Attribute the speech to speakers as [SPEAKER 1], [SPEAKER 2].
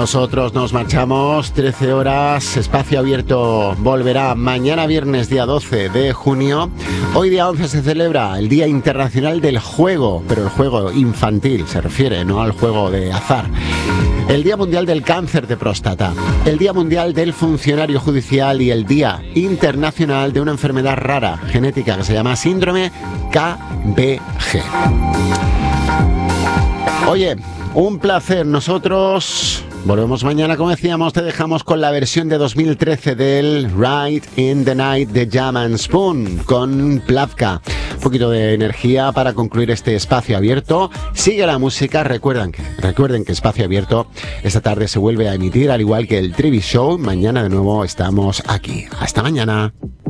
[SPEAKER 1] Nosotros nos marchamos, 13 horas, Espacio Abierto volverá mañana viernes, día 12 de junio. Hoy día 11 se celebra el Día Internacional del Juego, pero el juego infantil se refiere, no al juego de azar. El Día Mundial del Cáncer de Próstata, el Día Mundial del Funcionario Judicial y el Día Internacional de una enfermedad rara genética que se llama síndrome KBG. Oye, un placer. Nosotros volvemos mañana, como decíamos, te dejamos con la versión de 2013 del Ride in the Night de Jam and Spoon con Plavka. Un poquito de energía para concluir este Espacio Abierto. Sigue la música. Recuerden que Espacio Abierto esta tarde se vuelve a emitir, al igual que el Trivi Show. Mañana de nuevo estamos aquí. Hasta mañana.